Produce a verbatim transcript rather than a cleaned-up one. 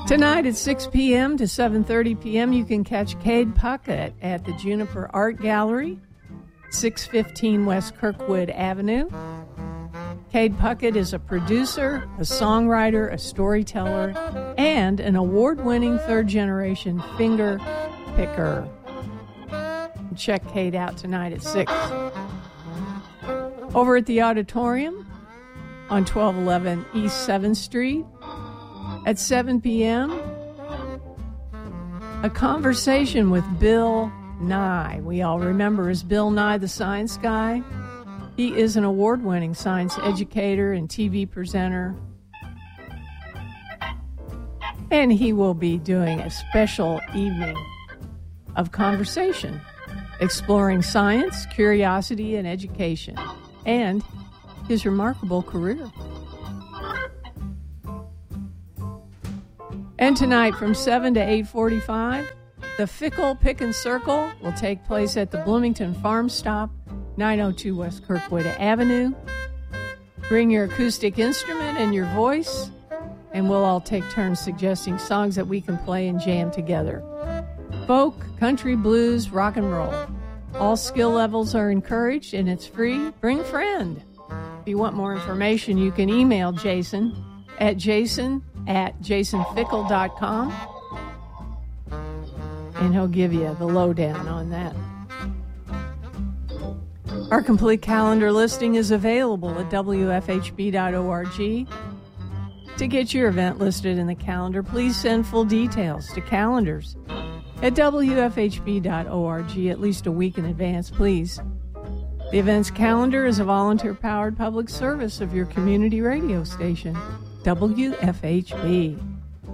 Tonight at six p.m. to seven thirty p.m. you can catch Cade Puckett at the Juniper Art Gallery, six fifteen West Kirkwood Avenue. Cade Puckett is a producer, a songwriter, a storyteller, and an award-winning third-generation finger picker. Check Cade out tonight at six. Over at the auditorium on twelve eleven East seventh Street at seven p.m., a conversation with Bill Nye. We all remember as Bill Nye the Science Guy. He is an award-winning science educator and T V presenter. And he will be doing a special evening of conversation, exploring science, curiosity, and education, and his remarkable career. And tonight from seven to eight forty-five, the Fickle Pick and Circle will take place at the Bloomington Farm Stop, nine oh two West Kirkwood Avenue. Bring your acoustic instrument and your voice, and we'll all take turns suggesting songs that we can play and jam together. Folk, country, blues, rock and roll. All skill levels are encouraged, and it's free. Bring a friend. If you want more information, you can email Jason at jason at jason fickle dot com, and he'll give you the lowdown on that. Our complete calendar listing is available at w f h b dot org. To get your event listed in the calendar, please send full details to calendars at w f h b dot org at least a week in advance, please. The event's calendar is a volunteer-powered public service of your community radio station, W F H B.